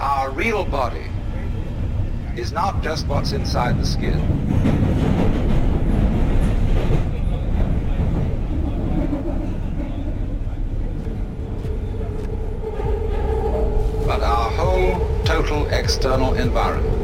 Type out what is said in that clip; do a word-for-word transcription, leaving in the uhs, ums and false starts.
our real body is not just what's inside the skin. But our whole total external environment.